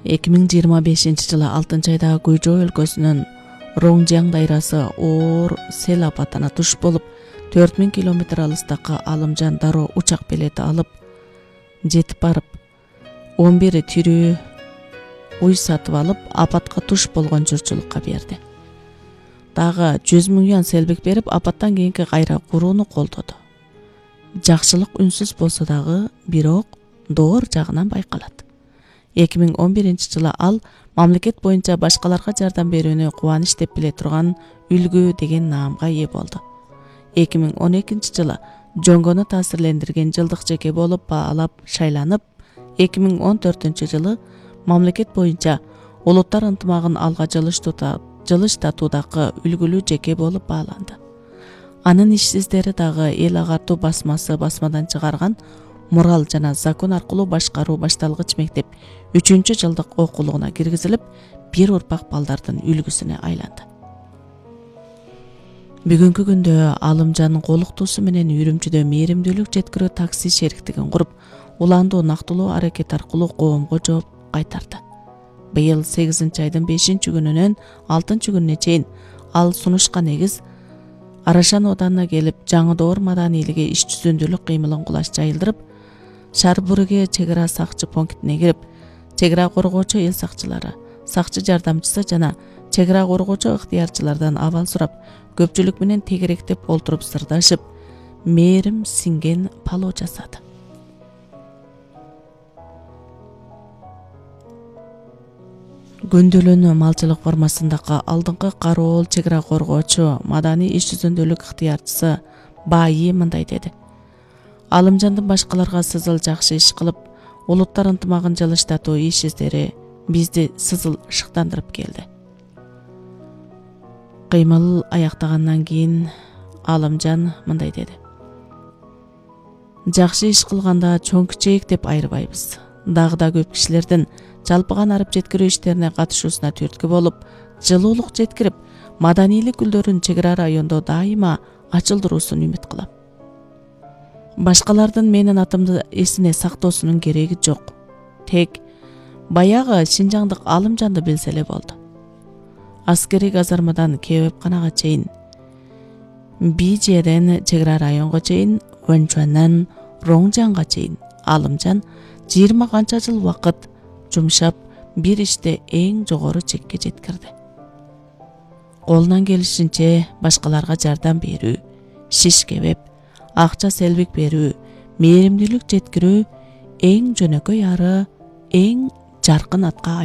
2025-жылы 6-айда Гуйжоу өлкөсүнүн Роңжяң дайрасы оор сел апатына туш болуп, 4000 километр алыстакы Алымжан дароо учак билети алып жетип барып, 11 тирүү уй сатып алып, апатка туш болгон журтчулукка берди. Дагы 100 000 юан селбик берип, апаттан кийинки кайра курууну колдоду. Жакшылык үнсүз болсо дагы, бирок доор жагынан байкалат. 2011-жылы ал мамлекет боюнча башкаларга жардам берүүнү кубаныч деп биле турган үлгү деген наамга ээ болду. 2012-жылы жоңгону таасирлендирген жылдык жеке болуп баалап шайланып, 2014-жылы мамлекет боюнча улуттар ынтымагын алга жылыштатуудагы үлгүлүү жеке болуп бааланды. Анын ишсиздери дагы эл агартуу басмасы басмадан чыгарган Мурал жана закон аркылуу башкаруу башталгыч мектеп 3-жылдык окуулугуна киргизилип, бир урпак балдардын үлгүсүнө айланды. Бүгүнкү күндө Алымжан колуктуусу менен Үрүмчүдө мээримдүүлүк жеткирүү такси шериктигин куруп, улаандуу нактылуу аракет аркылуу коомго жооп кайтарды. Быйыл 8-айдын 5-күнүнөн 6-күнүнө чейин ал сунушка негиз Арашан оданына келип, Жаңыдоор маданилиги иш жүзүндүүлүк кыймылын кулаш жайылдырып, Шарбурге чегара сакчы пунктине кирип, чегара коргоочу эл сакчылары, сакчы жардамчысы жана чегара коргоочу ыктыярчылардан абал сурап, көпчүлүк менен тегеректеп олтуруп сырдашып, мээрим сиңген палоо жасады. Көндөлөнүү малчылык формасындагы алдыңкы кароол чегара коргоочу маданий иш жүзүндүүлүк ыктыярчысы Баи мындай деди. Алымжандын башкаларга сызыл жакшы иш кылып, улуттар ынтымагын жылыштатуу иш-издери бизди сызыл шыктандырып келди. Кыймыл аяктагандан кийин Алымжан мындай деди. Жакшы иш кылганда чоң кичээк деп айырбайбыз. Дагы да көп кишилердин жалпыган арып жеткирүү иштерине катышуусуна түрткү болуп, жылуулук жеткирип, маданийлик гүлдөрүн чегара райондо дайыма ачылдыруусун үмүт кылам. Башкалардын менин атымды эсине сактоосунун кереги жок. Тек баягы Шинжаңдык Алымжанды билсе эле болду. Аскери казармадан Кебепканага чейин, Bijеден чегара районго чейин, Өнчөнөн Роңжаңга чейин Алымжан 20 канча жыл убакыт жумшап, бир иште эң жогору чекке жеткирди. Колунан келишинче башкаларга жардам берүү, шиш кебеп, акча селбик берүү, мээримдүүлүк жеткирүү эң жөнөкөй ары, эң жаркын атка